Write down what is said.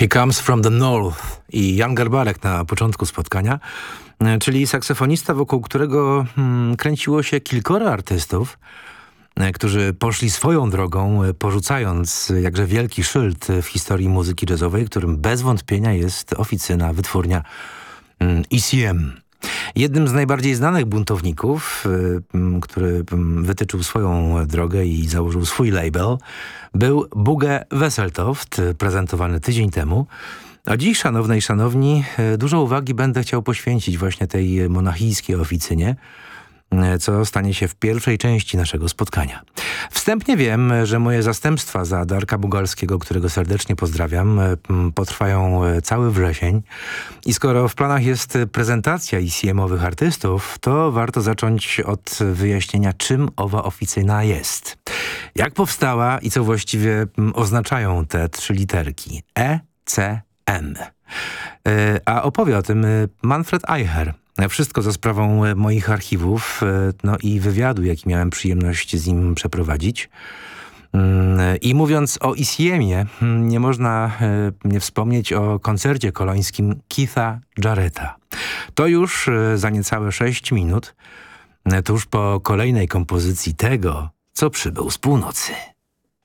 He Comes from the North i Jan Garbarek na początku spotkania, czyli saksofonista, wokół którego kręciło się kilkoro artystów, którzy poszli swoją drogą, porzucając jakże wielki szyld w historii muzyki jazzowej, którym bez wątpienia jest oficyna, wytwórnia ECM. Jednym z najbardziej znanych buntowników, który wytyczył swoją drogę i założył swój label, był Bugge Wesseltoft, prezentowany tydzień temu. A dziś, szanowne i szanowni, dużo uwagi będę chciał poświęcić właśnie tej monachijskiej oficynie, co stanie się w pierwszej części naszego spotkania. Wstępnie wiem, że moje zastępstwa za Darka Bugalskiego, którego serdecznie pozdrawiam, potrwają cały wrzesień. I skoro w planach jest prezentacja ECM-owych artystów, to warto zacząć od wyjaśnienia, czym owa oficyna jest. Jak powstała i co właściwie oznaczają te trzy literki ECM. A opowie o tym Manfred Eicher. Wszystko za sprawą moich archiwów, no i wywiadu, jaki miałem przyjemność z nim przeprowadzić. I mówiąc o ECM-ie, nie można nie wspomnieć o koncercie kolońskim Keitha Jarretta. To już za niecałe 6 minut, tuż po kolejnej kompozycji tego, co przybył z północy.